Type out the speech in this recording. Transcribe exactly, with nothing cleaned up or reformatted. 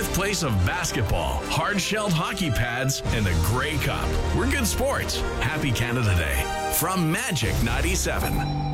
birthplace of basketball, hard-shelled hockey pads, and the Grey Cup. We're good sports. Happy Canada Day from Magic ninety-seven.